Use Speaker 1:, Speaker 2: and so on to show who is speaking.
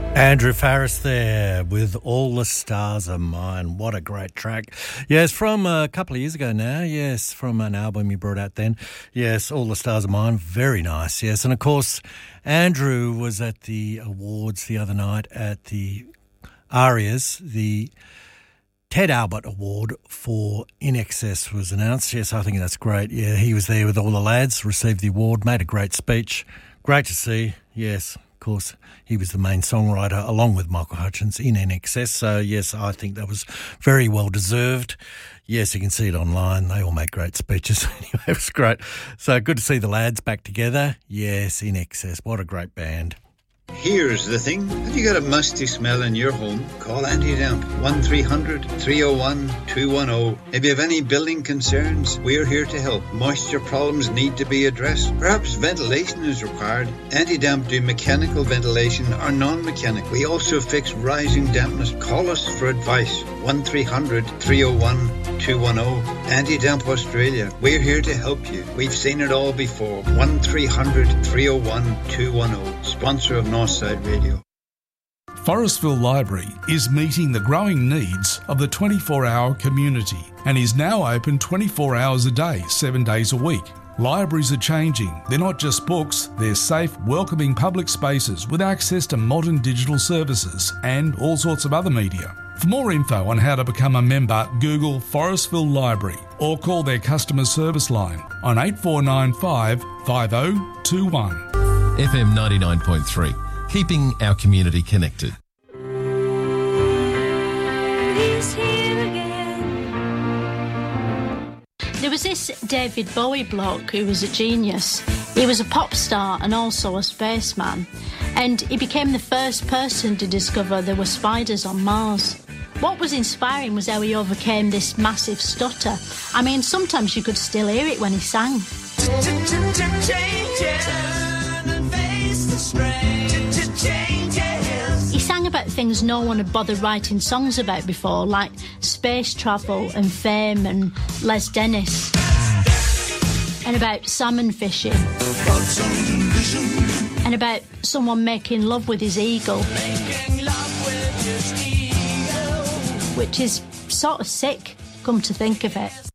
Speaker 1: Andrew Farriss there with All the Stars Are Mine. What a great track. Yes, from a couple of years ago now. Yes, from an album you brought out then. Yes, All the Stars Are Mine. Very nice, yes. And, of course, Andrew was at the awards the other night at the ARIAs. The Ted Albert Award for In Excess was announced. Yes, I think that's great. Yeah, he was there with all the lads, received the award, made a great speech. Great to see, yes. Of course, he was the main songwriter along with Michael Hutchence in INXS. So, yes, I think that was very well deserved. Yes, you can see it online. They all make great speeches. Anyway, it was great. So good to see the lads back together. Yes, INXS. What a great band.
Speaker 2: Here's the thing. Have you got a musty smell in your home? Call Anti-Damp 1300-301-210. If you have any building concerns, we're here to help. Moisture problems need to be addressed. Perhaps ventilation is required. Anti-Damp do mechanical ventilation or non-mechanical. We also fix rising dampness. Call us for advice. 1300-301-210. Anti-Damp Australia. We're here to help you. We've seen it all before. 1300-301-210. Sponsor of Northside Radio.
Speaker 3: Forestville Library is meeting the growing needs of the 24-hour community and is now open 24 hours a day, 7 days a week. Libraries are changing. They're not just books, they're safe, welcoming public spaces with access to modern digital services and all sorts of other media. For more info on how to become a member, Google Forestville Library or call their customer service line on 8495 5021.
Speaker 4: FM 99.3, keeping our community connected.
Speaker 5: He's here again. There was this David Bowie bloke who was a genius. He was a pop star and also a spaceman, and he became the first person to discover there were spiders on Mars. What was inspiring was how he overcame this massive stutter. I mean, sometimes you could still hear it when he sang. He sang about things no one had bothered writing songs about before, like space travel and fame and Les Dennis, and about salmon fishing, and about someone making love with his eagle, which is sort of sick, come to think of it.